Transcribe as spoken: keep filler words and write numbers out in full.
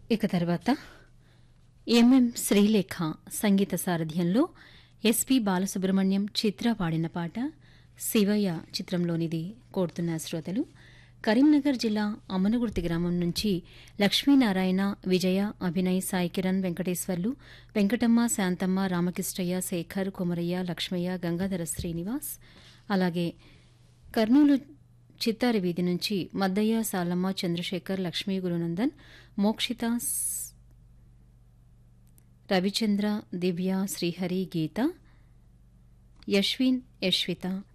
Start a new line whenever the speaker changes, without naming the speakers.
ఇక తర్వాత ఎంఎం శ్రీలేఖ సంగీత సారథ్యంలో ఎస్పి బాలసుబ్రహ్మణ్యం చిత్ర పాడిన పాట శివయ్య చిత్రంలోనిది కోరుతున్న శ్రోతలు కరీంనగర్ జిల్లా అమ్మనగుర్తి గ్రామం నుంచి లక్ష్మీనారాయణ విజయ అభినయ్ సాయికిరణ్ వెంకటేశ్వర్లు వెంకటమ్మ శాంతమ్మ రామకృష్ణయ్య శేఖర్ కొమరయ్య లక్ష్మయ్య గంగాధర శ్రీనివాస్ అలాగే కర్నూలు చిత్తారి వీధి నుంచి మద్దయ్య సాలమ్మ చంద్రశేఖర్ లక్ష్మీ గురునందన్ మోక్షిత రవిచంద్ర దివ్య శ్రీహరి గీత యశ్విన్ యశ్విత